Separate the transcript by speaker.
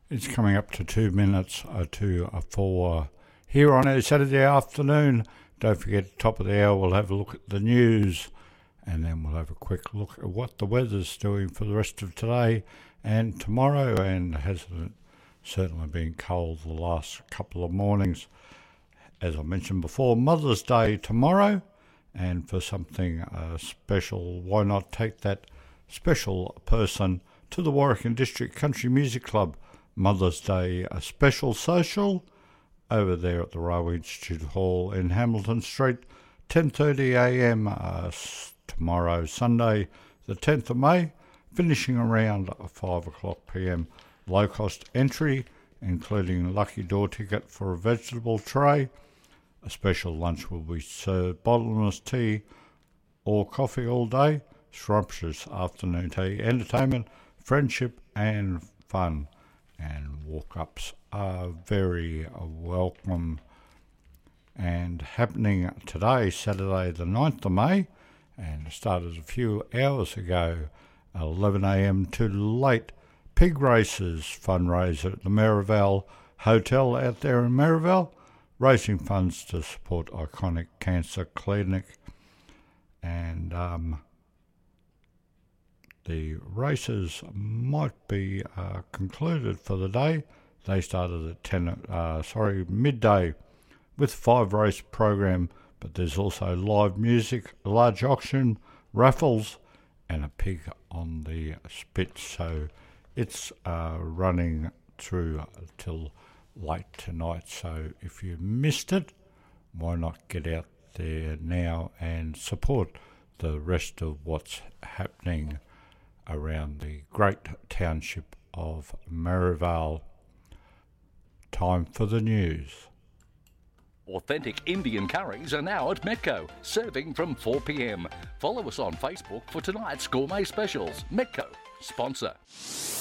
Speaker 1: It's coming up to 2 minutes to 4 here on a Saturday afternoon. Don't forget, top of the hour, we'll have a look at the news, and then we'll have a quick look at what the weather's doing for the rest of today and tomorrow. And hasn't it certainly been cold the last couple of mornings? As I mentioned before, Mother's Day tomorrow, and for something special, why not take that special person to the Warwick District Country Music Club Mother's Day, a special social over there at the Railway Institute Hall in Hamilton Street, 10:30am tomorrow, Sunday, the 10th of May, finishing around 5:00pm. Low cost entry, including lucky door ticket for a vegetable tray. A special lunch will be served, bottomless tea or coffee all day, scrumptious afternoon tea, entertainment, friendship and fun. And walk-ups are very welcome. And happening today, Saturday the 9th of May, and started a few hours ago, 11am to late, pig races fundraiser at the Merivale Hotel out there in Merivale, raising funds to support Iconic Cancer Clinic. And the races might be concluded for the day. They started at midday with 5 race program, but there's also live music, a large auction, raffles, and a pig on the spit. So it's running through till late tonight. So if you missed it, why not get out there now and support the rest of what's happening around the great township of Merivale. Time for the news.
Speaker 2: Authentic Indian curries are now at Metco, serving from 4pm. Follow us on Facebook for tonight's gourmet specials. Metco, sponsor.